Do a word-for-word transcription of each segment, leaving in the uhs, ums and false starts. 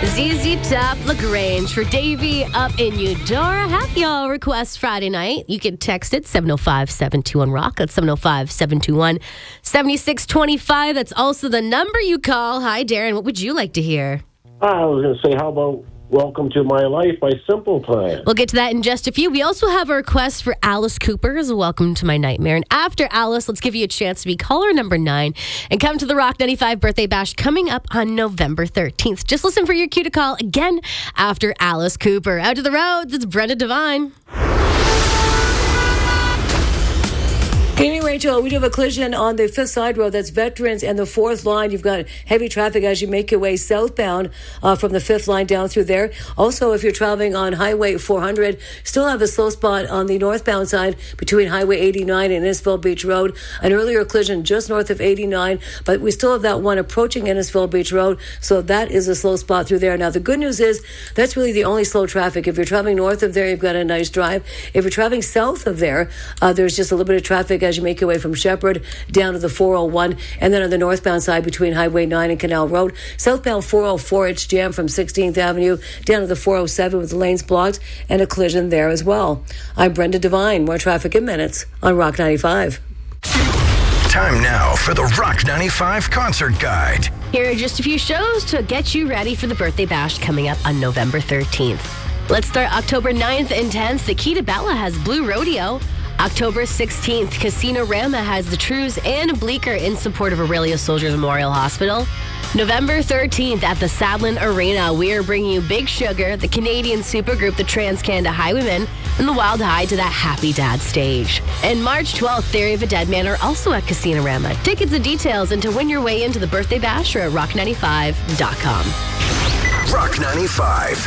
Z Z Top LaGrange for Davey up in Eudora. Happy All Request Friday night. You can text it seven oh five, seven two one, rock. That's seven oh five, seven two one, seven six two five. That's also the number you call. Hi, Darren. What would you like to hear? I was going to say, how about Welcome to My Life by Simple Plan? We'll get to that in just a few. We also have a request for Alice Cooper's Welcome to My Nightmare. And after Alice, let's give you a chance to be caller number nine and come to the Rock ninety-five Birthday Bash coming up on November thirteenth. Just listen for your cue to call again after Alice Cooper. Out to the roads, it's Brenda Devine. Amy Rachel, we do have a collision on the Fifth Side Road. That's Veterans and the Fourth Line. You've got heavy traffic as you make your way southbound uh, from the Fifth Line down through there. Also, if you're traveling on Highway four hundred, still have a slow spot on the northbound side between Highway eighty-nine and Innisfil Beach Road. An earlier collision just north of eighty-nine, but we still have that one approaching Innisfil Beach Road, so that is a slow spot through there. Now, the good news is that's really the only slow traffic. If you're traveling north of there, you've got a nice drive. If you're traveling south of there, uh, there's just a little bit of traffic as you make your way from Shepherd down to the four oh one, and then on the northbound side between Highway nine and Canal Road. Southbound four oh four, it's jammed from sixteenth Avenue down to the four oh seven with the lanes blocked and a collision there as well. I'm Brenda Devine. More traffic in minutes on Rock ninety-five. Time now for the Rock ninety-five Concert Guide. Here are just a few shows to get you ready for the Birthday Bash coming up on November thirteenth. Let's start October ninth and tenth. The Key to Bella has Blue Rodeo. October sixteenth, Casino Rama has the Trues and Bleecker in support of Aurelia Soldiers Memorial Hospital. November thirteenth at the Sadlin Arena, we are bringing you Big Sugar, the Canadian supergroup, the Trans-Canada Highwaymen, and the Wild High to that Happy Dad stage. And March twelfth, Theory of a Dead Man are also at Casino Rama. Tickets and details and to win your way into the Birthday Bash are at rock ninety-five dot com. Rock ninety-five.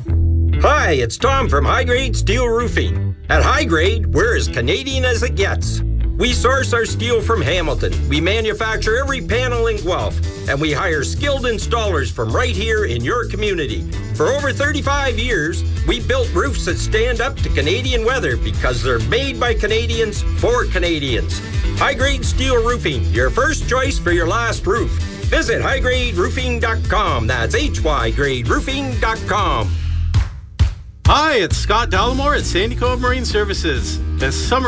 Hi, it's Tom from High Grade Steel Roofing. At High Grade, we're as Canadian as it gets. We source our steel from Hamilton. We manufacture every panel in Guelph, and we hire skilled installers from right here in your community. For over thirty-five years, we built roofs that stand up to Canadian weather because they're made by Canadians for Canadians. High Grade Steel Roofing, your first choice for your last roof. Visit high grade roofing dot com. That's H Y grade roofing dot com. Hi, it's Scott Dallimore at Sandy Cove Marine Services. This summer